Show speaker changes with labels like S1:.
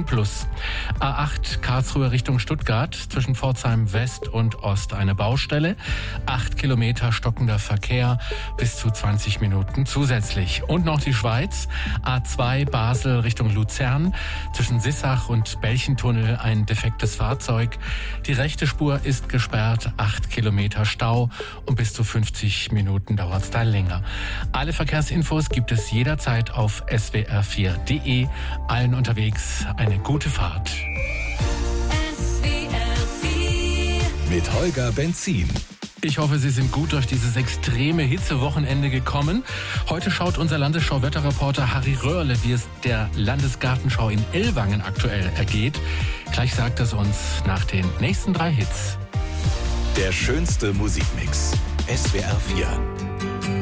S1: 10 plus. A8 Karlsruhe Richtung Stuttgart, zwischen Pforzheim West und Ost eine Baustelle. 8 Kilometer stockender Verkehr, bis zu 20 Minuten zusätzlich. Und noch die Schweiz, A2 Basel Richtung Luzern, zwischen Sissach und Belchentunnel ein defektes Fahrzeug. Die rechte Spur ist gesperrt, 8 Kilometer Stau und bis zu 50 Minuten dauert es da länger. Alle Verkehrsinfos gibt es jederzeit auf swr4.de. Allen unterwegs eine gute Fahrt.
S2: Mit Holger Benzin.
S1: Ich hoffe, Sie sind gut durch dieses extreme Hitzewochenende gekommen. Heute schaut unser Landesschau-Wetterreporter Harry Röhrle, wie es der Landesgartenschau in Ellwangen aktuell ergeht. Gleich sagt es uns nach den nächsten 3 Hits.
S2: Der schönste Musikmix. SWR 4.